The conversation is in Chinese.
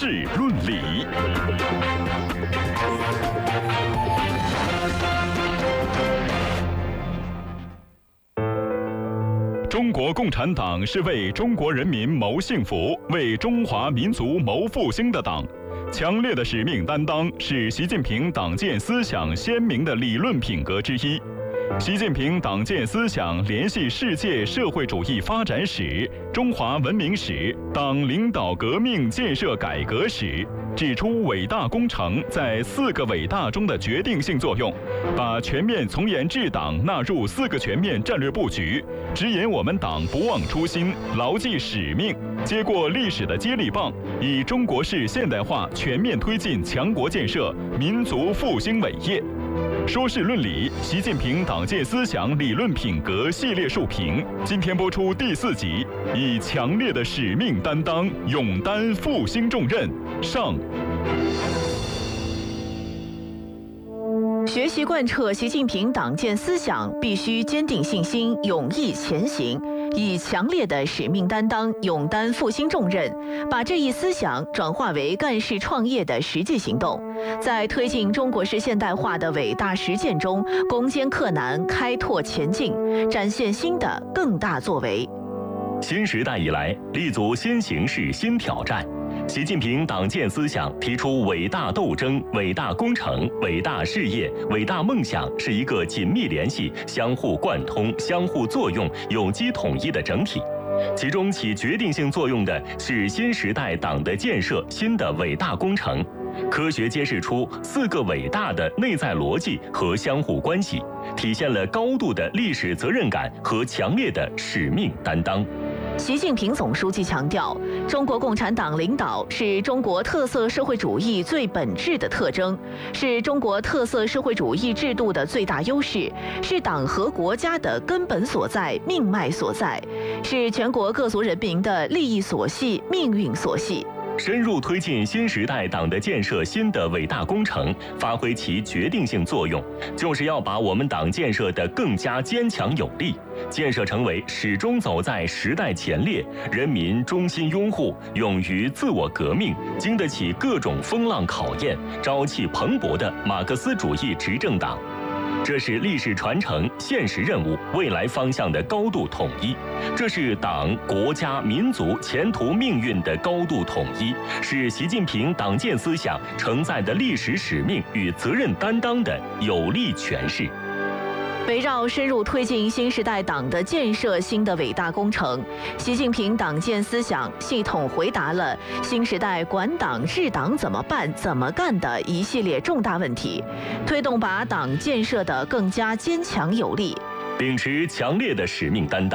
事论理。中国共产党是为中国人民谋幸福、为中华民族谋复兴的党。强烈的使命担当是习近平党建思想鲜明的理论品格之一。习近平党建思想联系世界社会主义发展史、中华文明史、党领导革命建设改革史，指出伟大工程在4个伟大中的决定性作用，把全面从严治党纳入4个全面战略布局，指引我们党不忘初心、牢记使命，接过历史的接力棒，以中国式现代化全面推进强国建设、民族复兴伟业。说事论理，习近平党建思想理论品格系列述评，今天播出第4集，以强烈的使命担当，勇担复兴重任。上。 学习贯彻习近平党建思想，必须坚定信心，勇毅前行，以强烈的使命担当，勇担复兴重任，把这一思想转化为干事创业的实际行动，在推进中国式现代化的伟大实践中攻坚克难，开拓前进，展现新的更大作为。 新时代以来，立足新形势、新挑战。习近平党建思想提出伟大斗争、伟大工程、伟大事业、伟大梦想是一个紧密联系、相互贯通、相互作用、有机统一的整体。其中起决定性作用的是新时代党的建设新的伟大工程，科学揭示出4个伟大的内在逻辑和相互关系，体现了高度的历史责任感和强烈的使命担当。 习近平总书记强调，中国共产党领导是中国特色社会主义最本质的特征，是中国特色社会主义制度的最大优势，是党和国家的根本所在、命脉所在，是全国各族人民的利益所系、命运所系。 深入推进新时代党的建设新的伟大工程，发挥其决定性作用，就是要把我们党建设得更加坚强有力，建设成为始终走在时代前列、人民衷心拥护、勇于自我革命、经得起各种风浪考验、朝气蓬勃的马克思主义执政党。这是历史传承、现实任务、未来方向的高度统一，这是党、国家、民族前途命运的高度统一，是习近平党建思想承载的历史使命与责任担当的有力诠释。 围绕深入推进新时代党的建设新的伟大工程，习近平党建思想系统回答了新时代管党治党怎么办、怎么干的一系列重大问题，推动把党建设得更加坚强有力。 秉持强烈的使命担当，